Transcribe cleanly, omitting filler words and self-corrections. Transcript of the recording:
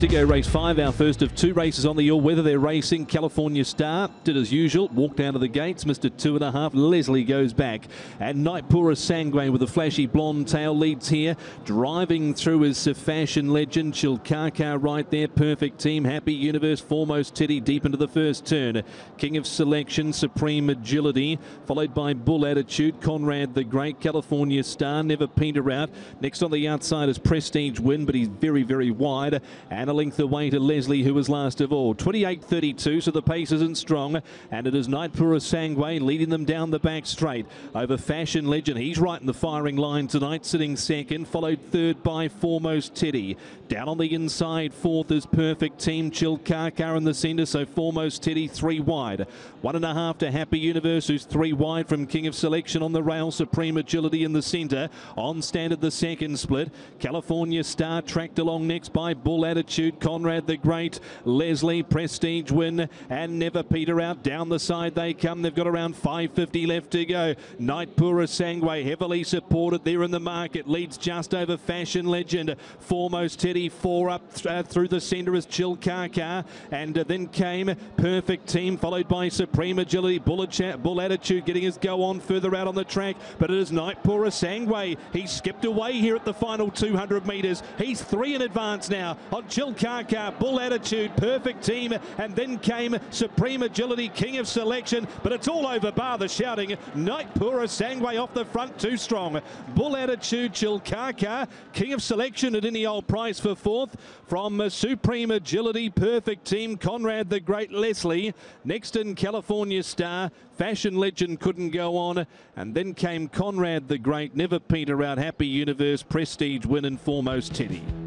To go race 5, our first of 2 races on the all-weather. They're racing. California Star did as usual, walked out of the gates. Mr. 2.5, Leslie goes back. And Nightpura Sanguine with a flashy blonde tail leads here. Driving through is Fashion Legend. Chilkaka right there. Perfect Team. Happy Universe. Foremost Teddy deep into the first turn. King of Selection. Supreme Agility. Followed by Bull Attitude. Conrad the Great. California Star. Never Peter out. Next on the outside is Prestige Win, but he's very, very wide. And a length away to Leslie, who was last of all. 28.32, so the pace isn't strong. And it is Nightpura Sanguine leading them down the back straight. Over Fashion Legend. He's right in the firing line tonight, sitting second. Followed third by Foremost Teddy. Down on the inside, fourth is Perfect Team. Chilkaka in the centre, so Foremost Teddy 3 wide. 1.5 to Happy Universe, who's 3 wide from King of Selection on the rail. Supreme Agility in the centre. On standard the second split. California Star tracked along next by Bull Attitude. Conrad the Great, Leslie, Prestige Win, and Never Peter out. Down the side they come. They've got around 5.50 left to go. Nightpura Sanguine heavily supported there in the market. Leads just over Fashion Legend. Foremost Teddy 4 up through the centre is Chilkaka. And then came Perfect Team, followed by Supreme Agility. Bull Attitude getting his go on further out on the track. But it is Nightpura Sanguine. He skipped away here at the final 200 metres. He's 3 in advance now on Chilkaka, Bull Attitude, Perfect Team, and then came Supreme Agility, King of Selection, but it's all over bar the shouting. Nightpura Sanguine off the front, too strong. Bull Attitude, Chilkaka, King of Selection at any old price for fourth. From Supreme Agility, Perfect Team, Conrad the Great, Leslie. Next in California Star, Fashion Legend couldn't go on, and then came Conrad the Great, Never Peter out, Happy Universe, Prestige Win, and Foremost Teddy.